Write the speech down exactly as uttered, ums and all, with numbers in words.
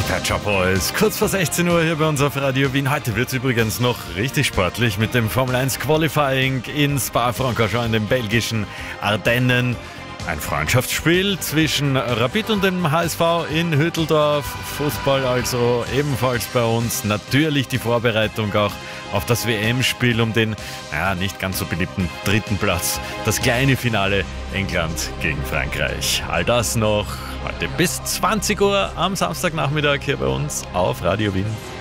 Pet Shop Boys, kurz vor sechzehn Uhr hier bei uns auf Radio Wien. Heute wird es übrigens noch richtig sportlich mit dem Formel eins Qualifying in Spa-Francorchamps in den belgischen Ardennen. Ein Freundschaftsspiel zwischen Rapid und dem H S V in Hütteldorf. Fußball also ebenfalls bei uns. Natürlich die Vorbereitung auch auf das W M-Spiel um den ja, nicht ganz so beliebten dritten Platz. Das kleine Finale England gegen Frankreich. All das noch heute bis zwanzig Uhr am Samstagnachmittag hier bei uns auf Radio Wien.